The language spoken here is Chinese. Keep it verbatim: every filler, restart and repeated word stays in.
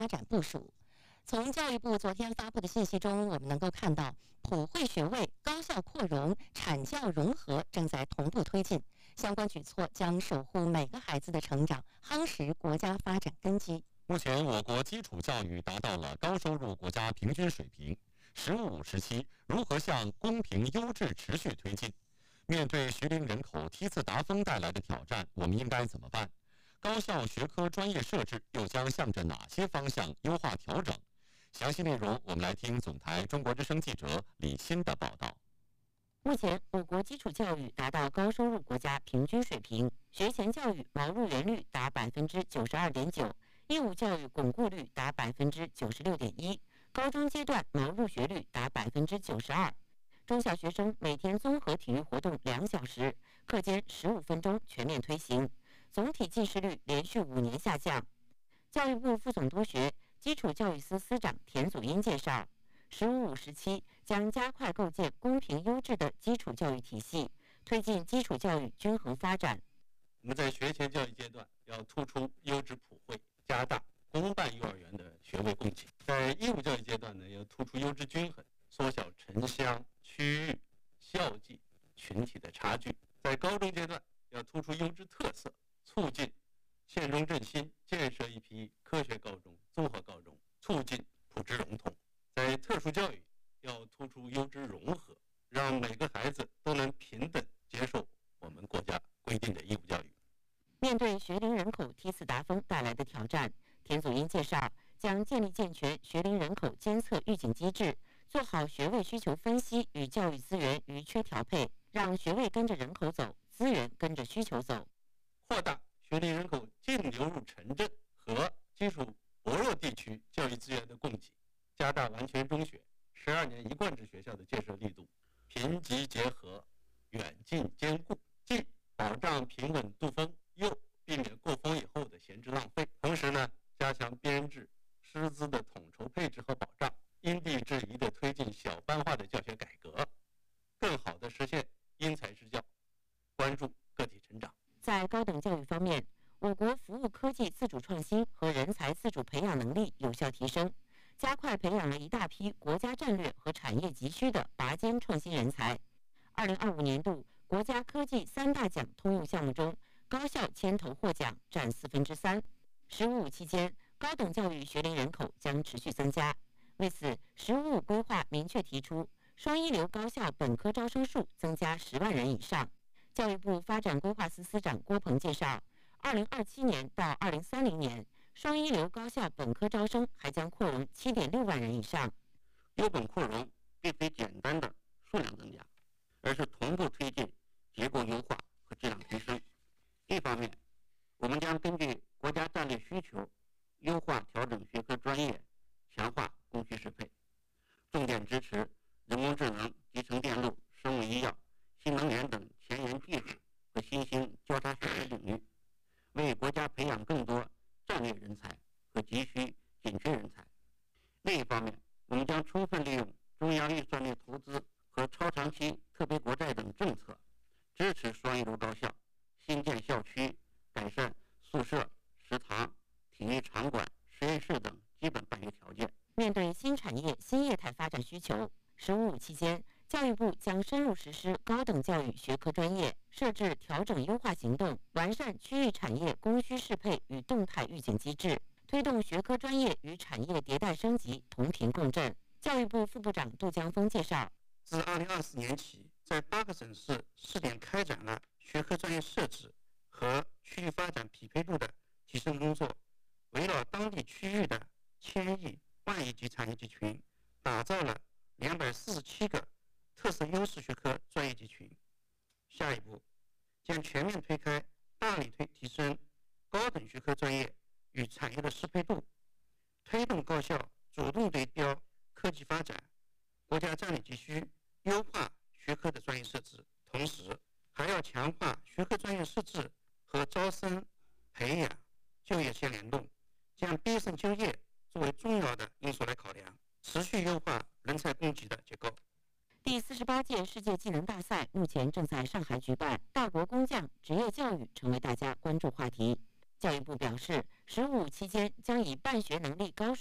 发展部署。从教育部昨天发布的信息中，我们能够看到普惠学位、高校扩容、产教融合正在同步推进，相关举措将守护每个孩子的成长，夯实国家发展根基。 目前，我国基础教育达到了高收入国家平均水平。“十五五”时期如何向公平优质持续推进？面对学龄人口梯次达峰带来的挑战，我们应该怎么办？高校学科专业设置又将向着哪些方向优化调整？详细内容，我们来听总台中国之声记者李欣的报道。 目前，我国基础教育达到高收入国家平均水平，学前教育毛入园率达百分之九十二点九，义务教育巩固率达百分之九十六点一，高中阶段毛入学率达百分之九十二。中小学生每天综合体育活动两小时，课间十五分钟全面推行，总体近视率连续五年下降。教育部副总督学、基础教育司司长田祖荫介绍，“十五五”时期将加快构建公平优质的基础教育体系，推进基础教育均衡发展。 我们在学前教育阶段要突出优质普惠，加大公办幼儿园的学位供给；在义务教育阶段呢，要突出优质均衡，缩小城乡、区域、校际、群体的差距；在高中阶段要突出优质特色，促进县中振兴，建设一批科学高中、综合高中，促进普知融通。在特殊教育要突出优质融合，让每个孩子都能平等接受我们国家规定的义务教育。 面对学龄人口梯次达峰带来的挑战，田祖荫介绍，将建立健全学龄人口监测预警机制，做好学位需求分析与教育资源余缺调配，让学位跟着人口走，资源跟着需求走。 扩大学龄人口净流入城镇和基础薄弱地区教育资源的供给，加大完全中学、十二年一贯制学校的建设力度，贫瘠结合，远近兼顾，既保障平稳度峰，又避免过峰以后的闲置浪费。同时呢，加强编制、师资的统筹配置和保障，因地制宜地推进小班化的教学改革，更好地实现因材施教，关注个体成长。 在高等教育方面，我国服务科技自主创新和人才自主培养能力有效提升，加快培养了一大批国家战略和产业急需的拔尖创新人才。二零二五年度国家科技三大奖通用项目中，高校牵头获奖占四分之三。十五五期间，高等教育学龄人口将持续增加。为此，十五五规划明确提出，双一流高校本科招生数增加十万人以上。教育部发展规划司司长郭鹏介绍，二零二七年到二零三零年，双一流高校本科招生还将扩容七点六万人以上。 优本扩容并非简单的数量增加，而是同步推进结构优化和质量提升。一方面，我们将根据国家战略需求，优化调整学科专业，强化供需适配，重点支持人工智能、集成电路、生物医药、新能源等前沿技术和新兴交叉学科领域，为国家培养更多战略人才和急需紧缺人才。另一方面，我们将充分利用中央预算内投资和超长期特别国债等政策，支持双一流高校新建校区，改善宿舍、食堂、体育场馆、实验室等基本办学条件。 面对新产业新业态发展需求，十五五期间，教育部将深入实施高等教育学科专业设置调整优化行动，完善区域产业供需适配与动态预警机制，推动学科专业与产业迭代升级同频共振。教育部副部长杜江峰介绍， 自二零二四年起，在八个省市试点开展了学科专业设置和区域发展匹配度的提升工作，围绕当地区域的千亿、万亿级产业集群，打造了两百四十七个特色优势学科专业集群。下一步将全面推开，大力推提升高等学科专业与产业的适配度，推动高校主动对标科技发展、国家战略急需，优化学科的专业设置。同时，还要强化学科专业设置和招生、培养、就业相联动，将毕业生就业作为重要的因素来考量，持续优化人才供给的结构。 第四十八届世界技能大赛目前正在上海举办，大国工匠职业教育成为大家关注话题。教育部表示， 十五期间将以办学能力高